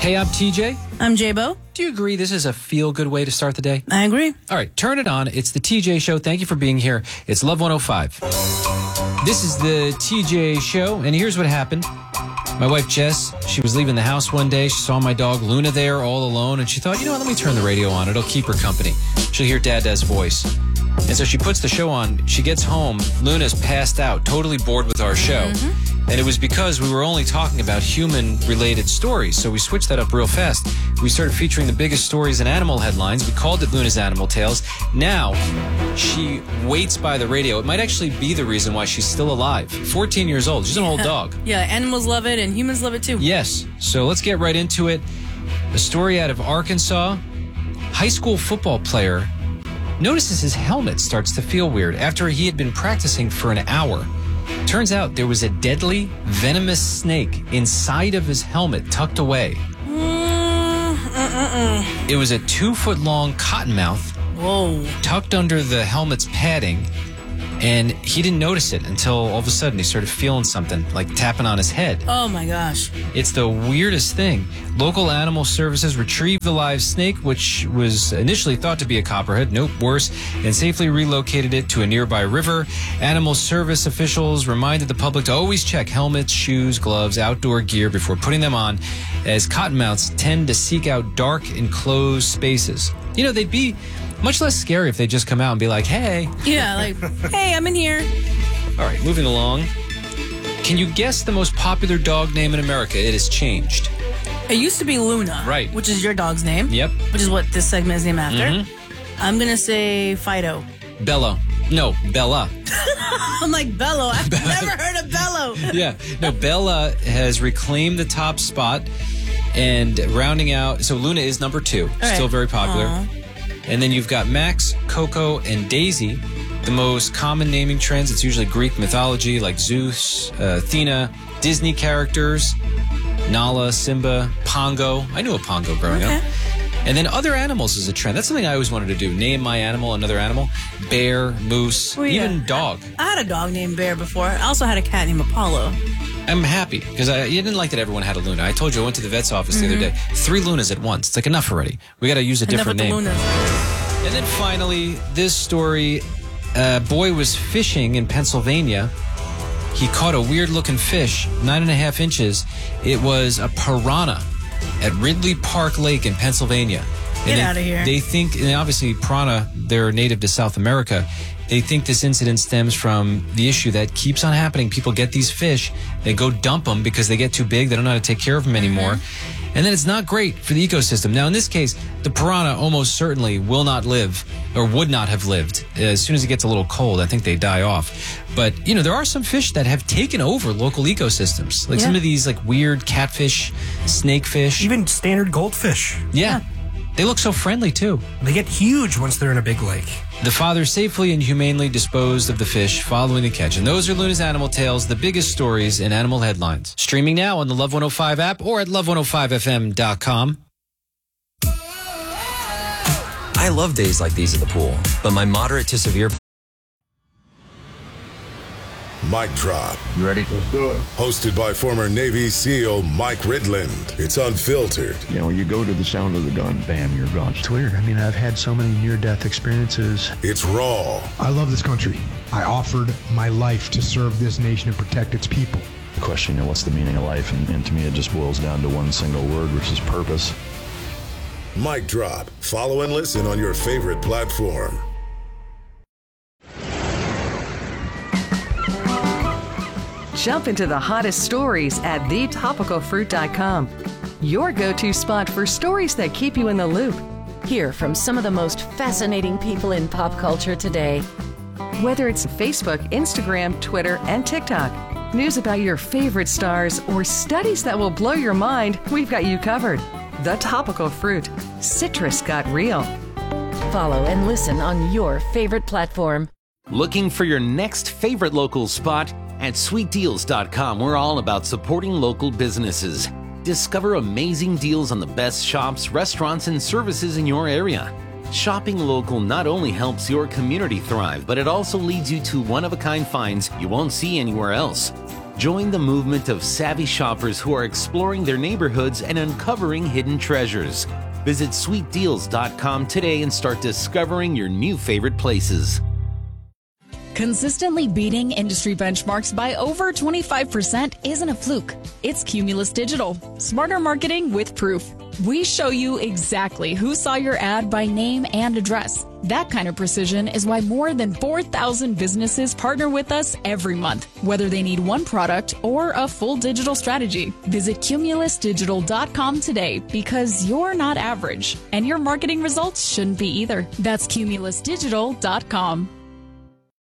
Hey, I'm TJ. I'm J-Bo. Do you agree this is a feel-good way to start the day? I agree. All right, turn it on. It's the TJ Show. Thank you for being here. It's Love 105. This is the TJ Show, and here's what happened. My wife, Jess, she was leaving the house one day. She saw my dog, Luna, there all alone, and she thought, you know what, let me turn the radio on. It'll keep her company. She'll hear Dada's voice. And so she puts the show on. She gets home. Luna's passed out, totally bored with our show. And it was because we were only talking about human-related stories. So we switched that up real fast. We started featuring the biggest stories in animal headlines. We called it Luna's Animal Tales. Now, she waits by the radio. It might actually be the reason why she's still alive. 14 years old. She's an old dog. Yeah, animals love it and humans love it too. Yes. So let's get right into it. A story out of Arkansas. High school football player notices his helmet starts to feel weird after he had been practicing for an hour. Turns out there was a deadly, venomous snake inside of his helmet tucked away. It was a 2-foot-long cottonmouth. Whoa. Tucked under the helmet's padding, and he didn't notice it until all of a sudden he started feeling something, like tapping on his head. Oh my gosh. It's the weirdest thing. Local animal services retrieved the live snake, which was initially thought to be a copperhead, nope, worse, and safely relocated it to a nearby river. Animal service officials reminded the public to always check helmets, shoes, gloves, outdoor gear before putting them on, as cottonmouths tend to seek out dark, enclosed spaces. You know, they'd be much less scary if they just come out and be like, hey. Yeah, like, hey, I'm in here. All right, moving along. Can you guess the most popular dog name in America? It has changed. It used to be Luna. Right. Which is your dog's name. Yep. Which is what this segment is named after. I'm going to say Fido. Bello. No, Bella. I'm like, Bello. I've never heard of Bello. Yeah. No, Bella has reclaimed the top spot and rounding out. So Luna is number 2. right. Still very popular. Aww. And then you've got Max, Coco, and Daisy. The most common naming trends, it's usually Greek mythology like Zeus, Athena, Disney characters, Nala, Simba, Pongo. I knew a Pongo growing up. And then other animals is a trend. That's something I always wanted to do. Name my animal, another animal. Bear, moose, even dog. I had a dog named Bear before. I also had a cat named Apollo. I'm happy because I didn't like that everyone had a Luna. I told you I went to the vet's office the other day. 3 Lunas at once. It's like enough already. We got to use a different name. Lunas. And then finally, this story, a boy was fishing in Pennsylvania. He caught a weird-looking fish, 9.5 inches. It was a piranha at Ridley Park Lake in Pennsylvania. Get out of here. They think, and obviously piranha, they're native to South America. They think this incident stems from the issue that keeps on happening. People get these fish, they go dump them because they get too big. They don't know how to take care of them anymore. And then it's not great for the ecosystem. Now, in this case, the piranha almost certainly will not live or would not have lived. As soon as it gets a little cold, I think they die off. But, you know, there are some fish that have taken over local ecosystems. Like some of these like weird catfish, snakefish. Even standard goldfish. Yeah. They look so friendly, too. They get huge once they're in a big lake. The father safely and humanely disposed of the fish following the catch. And those are Luna's Animal Tales, the biggest stories in animal headlines. Streaming now on the Love 105 app or at love105fm.com. I love days like these at the pool, but my moderate to severe... Mic Drop. You ready? Let's do it. Hosted by former Navy SEAL Mike Ridland. It's unfiltered. You know, you go to the sound of the gun, bam, you're gone. It's weird. I mean, I've had so many near-death experiences. It's raw. I love this country. I offered my life to serve this nation and protect its people. The question, you know, what's the meaning of life? And to me, it just boils down to one single word, which is purpose. Mic Drop. Follow and listen on your favorite platform. Jump into the hottest stories at thetopicalfruit.com. Your go-to spot for stories that keep you in the loop. Hear from some of the most fascinating people in pop culture today. Whether it's Facebook, Instagram, Twitter, and TikTok, news about your favorite stars, or studies that will blow your mind, we've got you covered. The Topical Fruit. Citrus got real. Follow and listen on your favorite platform. Looking for your next favorite local spot? At sweetdeals.com, we're all about supporting local businesses. Discover amazing deals on the best shops, restaurants, and services in your area. Shopping local not only helps your community thrive, but it also leads you to one-of-a-kind finds you won't see anywhere else. Join the movement of savvy shoppers who are exploring their neighborhoods and uncovering hidden treasures. Visit sweetdeals.com today and start discovering your new favorite places. Consistently beating industry benchmarks by over 25% isn't a fluke. It's Cumulus Digital. Smarter marketing with proof. We show you exactly who saw your ad by name and address. That kind of precision is why more than 4,000 businesses partner with us every month, whether they need one product or a full digital strategy. Visit cumulusdigital.com today because you're not average, and your marketing results shouldn't be either. That's cumulusdigital.com.